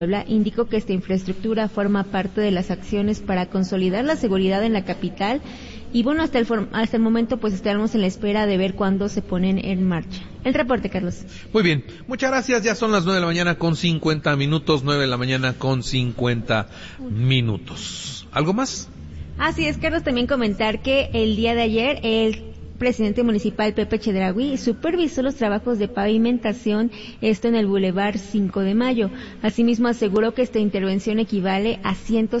Puebla indicó que esta infraestructura forma parte de las acciones para consolidar la seguridad en la capital y bueno, hasta el momento pues estaremos en la espera de ver cuándo se ponen en marcha. El reporte, Carlos. Muy bien, muchas gracias, ya son las 9 de la mañana con 50 minutos, 9 de la mañana con 50 minutos. ¿Algo más? Así es, Carlos, también comentar que el día de ayer el presidente municipal Pepe Chedraui supervisó los trabajos de pavimentación, esto en el Boulevard 5 de Mayo. Asimismo, aseguró que esta intervención equivale a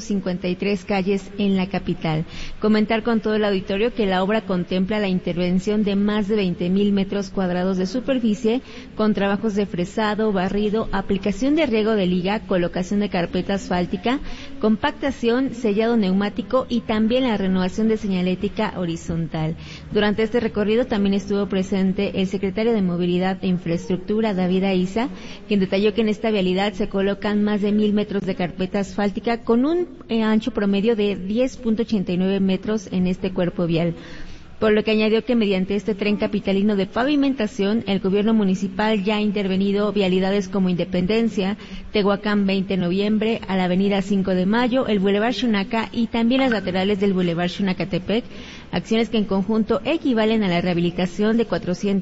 153 calles en la capital. Comentar con todo el auditorio que la obra contempla la intervención de más de 20,000 metros cuadrados de superficie, con trabajos de fresado, barrido, aplicación de riego de liga, colocación de carpeta asfáltica, compactación, sellado neumático y también la renovación de señalética horizontal. Durante este recorrido también estuvo presente el secretario de Movilidad e Infraestructura, David Aiza, quien detalló que en esta vialidad se colocan más de 1,000 metros de carpeta asfáltica con un ancho promedio de 10.89 metros en este cuerpo vial. Por lo que añadió que mediante este tren capitalino de pavimentación, el gobierno municipal ya ha intervenido vialidades como Independencia, Tehuacán 20 de noviembre, a la avenida 5 de Mayo, el Boulevard Xunaca y también las laterales del Boulevard Xunacatepec, acciones que en conjunto equivalen a la rehabilitación de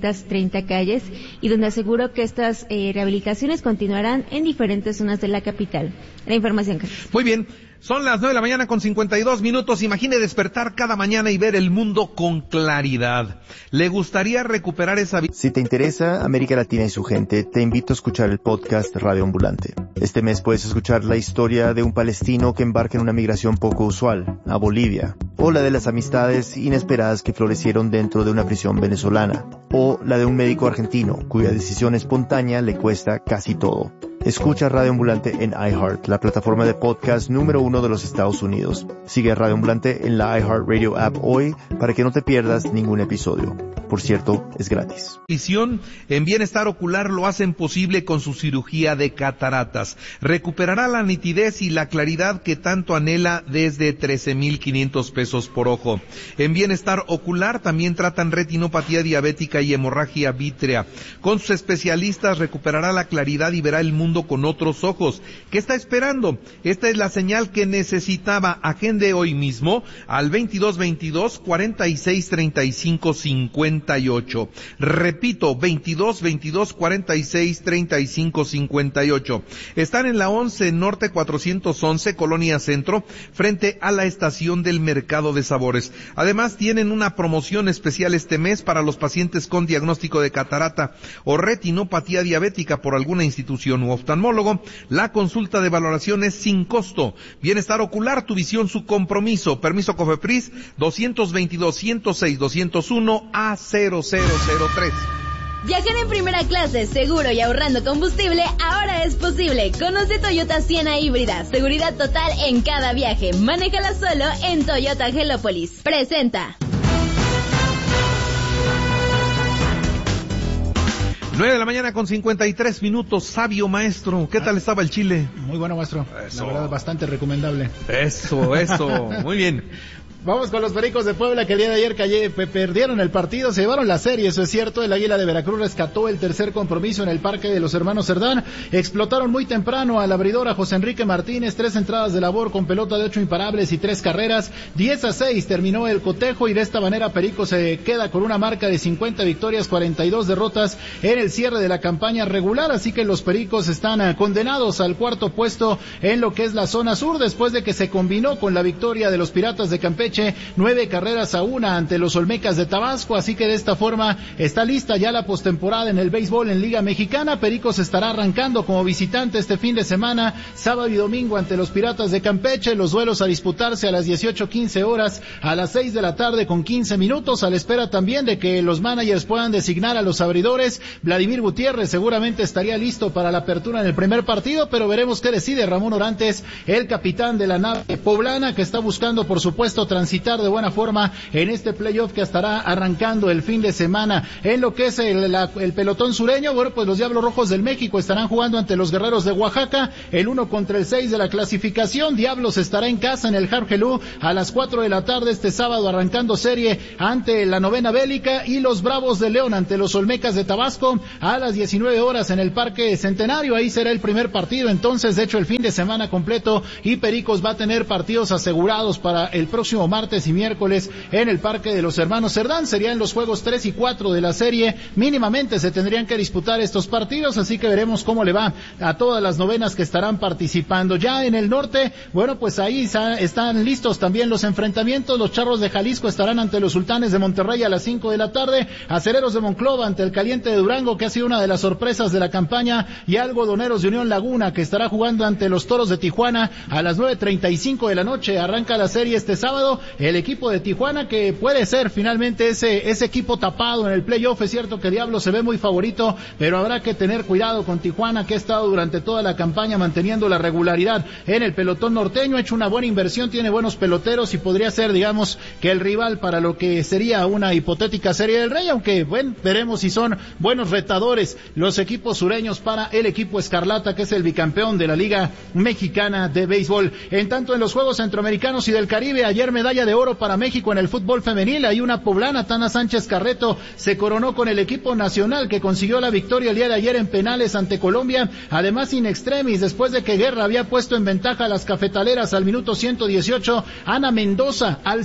430 calles y donde aseguró que estas rehabilitaciones continuarán en diferentes zonas de la capital. La información, Carlos. Muy bien. Son las 9 de la mañana con 52 minutos. Imagine despertar cada mañana y ver el mundo con claridad. ¿Le gustaría recuperar esa vida? Si te interesa América Latina y su gente, te invito a escuchar el podcast Radio Ambulante. Este mes puedes escuchar la historia de un palestino que embarca en una migración poco usual, a Bolivia, o la de las amistades inesperadas que florecieron dentro de una prisión venezolana, o la de un médico argentino cuya decisión espontánea le cuesta casi todo. Escucha Radio Ambulante en iHeart, la plataforma de podcast número 1 de los Estados Unidos. Sigue a Radio Ambulante en la iHeartRadio app hoy para que no te pierdas ningún episodio. Por cierto, es gratis. Visión en bienestar ocular lo hacen posible con su cirugía de cataratas. Recuperará la nitidez y la claridad que tanto anhela desde 13,500 pesos por ojo. En bienestar ocular también tratan retinopatía diabética y hemorragia vítrea. Con sus especialistas recuperará la claridad y verá el mundo con otros ojos. ¿Qué está esperando? Esta es la señal que necesitaba. Agende hoy mismo al 2222-463558. Repito, 2222-463558. Están en la 11 Norte 411, Colonia Centro, frente a la estación del Mercado de Sabores. Además, tienen una promoción especial este mes para los pacientes con diagnóstico de catarata o retinopatía diabética por alguna institución u oftalmólogo. La consulta de valoración es sin costo. Bienestar ocular, tu visión, su compromiso. Permiso COFEPRIS 222-106-201 A0003. Viajar en primera clase, seguro y ahorrando combustible, ahora es posible. Conoce Toyota Siena híbrida, seguridad total en cada viaje. Manéjala solo en Toyota Angelópolis. Presenta. 9 de la mañana con 53 minutos. Sabio maestro, ¿qué tal estaba el chile? Muy bueno, maestro. Eso. La verdad, bastante recomendable. Eso, muy bien. Vamos con los Pericos de Puebla, que el día de ayer perdieron el partido, se llevaron la serie, eso es cierto. El Águila de Veracruz rescató el tercer compromiso en el Parque de los Hermanos Cerdán. Explotaron muy temprano al abridor, a José Enrique Martínez, 3 entradas de labor con pelota de 8 imparables y 3 carreras. 10-6 terminó el cotejo y de esta manera Perico se queda con una marca de 50 victorias, 42 derrotas en el cierre de la campaña regular. Así que los Pericos están condenados al cuarto puesto en lo que es la zona sur, después de que se combinó con la victoria de los Piratas de Campeche, 9-1 ante los Olmecas de Tabasco. Así que de esta forma está lista ya la postemporada en el béisbol en Liga Mexicana. Pericos estará arrancando como visitante este fin de semana, sábado y domingo, ante los Piratas de Campeche. Los duelos a disputarse a las 18:15 horas, a las 6 de la tarde con 15 minutos, a la espera también de que los managers puedan designar a los abridores. Vladimir Gutiérrez seguramente estaría listo para la apertura en el primer partido, pero veremos qué decide Ramón Orantes, el capitán de la nave poblana, que está buscando por supuesto transitar de buena forma en este playoff que estará arrancando el fin de semana. En lo que es el pelotón sureño, bueno, pues los Diablos Rojos del México estarán jugando ante los Guerreros de Oaxaca, el 1 contra el 6 de la clasificación. Diablos estará en casa en el Jargelú a las 4 de la tarde este sábado, arrancando serie ante la Novena Bélica, y los Bravos de León ante los Olmecas de Tabasco a las 19 horas en el Parque Centenario. Ahí será el primer partido, entonces, de hecho, el fin de semana completo, y Pericos va a tener partidos asegurados para el próximo martes y miércoles en el Parque de los Hermanos Cerdán. Serían los juegos 3 y 4 de la serie. Mínimamente se tendrían que disputar estos partidos, así que veremos cómo le va a todas las novenas que estarán participando. Ya en el norte, bueno, pues ahí están listos también los enfrentamientos. Los Charros de Jalisco estarán ante los Sultanes de Monterrey a las 5 de la tarde, Acereros de Monclova ante el Caliente de Durango, que ha sido una de las sorpresas de la campaña, y Algodoneros de Unión Laguna, que estará jugando ante los Toros de Tijuana a las 9:35 de la noche. Arranca la serie este sábado. El equipo de Tijuana, que puede ser finalmente ese equipo tapado en el playoff. Es cierto que Diablo se ve muy favorito, pero habrá que tener cuidado con Tijuana, que ha estado durante toda la campaña manteniendo la regularidad en el pelotón norteño. Ha hecho una buena inversión, tiene buenos peloteros y podría ser, digamos, que el rival para lo que sería una hipotética Serie del Rey, aunque bueno, veremos si son buenos retadores los equipos sureños para el equipo Escarlata, que es el bicampeón de la Liga Mexicana de Béisbol. En tanto, en los Juegos Centroamericanos y del Caribe, ayer medalla de oro para México en el fútbol femenil. Hay una poblana, Tana Sánchez Carreto, se coronó con el equipo nacional, que consiguió la victoria el día de ayer en penales ante Colombia, además in extremis, después de que Guerra había puesto en ventaja a las cafetaleras al minuto 118, Ana Mendoza al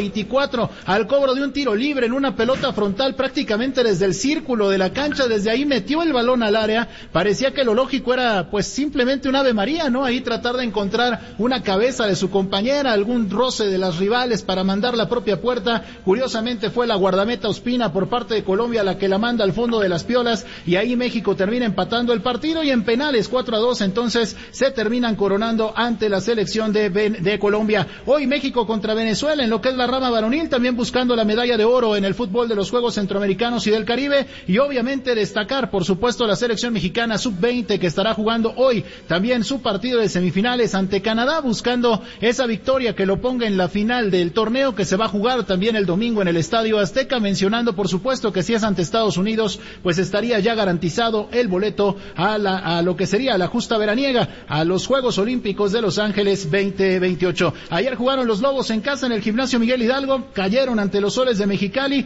124, al cobro de un tiro libre en una pelota frontal prácticamente desde el círculo de la cancha. Desde ahí metió el balón al área. Parecía que lo lógico era pues simplemente un Ave María, ¿no? Ahí tratar de encontrar una cabeza de su compañera, algún roce de las rivales para mandar la propia puerta. Curiosamente fue la guardameta Ospina por parte de Colombia la que la manda al fondo de las piolas, y ahí México termina empatando el partido, y en penales 4-2 entonces se terminan coronando ante la selección de Colombia. Hoy México contra Venezuela en lo que es la rama varonil, también buscando la medalla de oro en el fútbol de los Juegos Centroamericanos y del Caribe, y obviamente destacar por supuesto la selección mexicana sub-20, que estará jugando hoy también su partido de semifinales ante Canadá, buscando esa victoria que lo ponga en la final del torneo, que se va a jugar también el domingo en el Estadio Azteca, mencionando por supuesto que si es ante Estados Unidos, pues estaría ya garantizado el boleto a lo que sería la justa veraniega, a los Juegos Olímpicos de Los Ángeles 2028. Ayer jugaron los Lobos en casa en el Gimnasio Miguel Hidalgo, cayeron ante los Soles de Mexicali,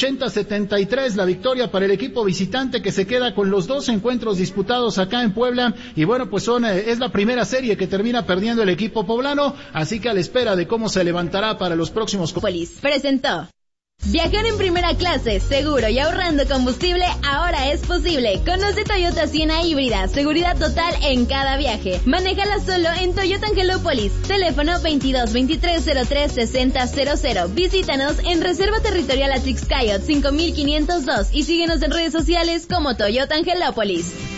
80-73 la victoria para el equipo visitante, que se queda con los 2 encuentros disputados acá en Puebla, y bueno, pues es la primera serie que termina perdiendo el equipo poblano, así que a la espera de cómo se levantará para los próximos. Presentó. Viajar en primera clase, seguro y ahorrando combustible, ahora es posible. Conoce Toyota Siena híbrida, seguridad total en cada viaje. Manéjala solo en Toyota Angelópolis. Teléfono 22-2303-6000. Visítanos en Reserva Territorial Atrixcayot 5502 y síguenos en redes sociales como Toyota Angelópolis.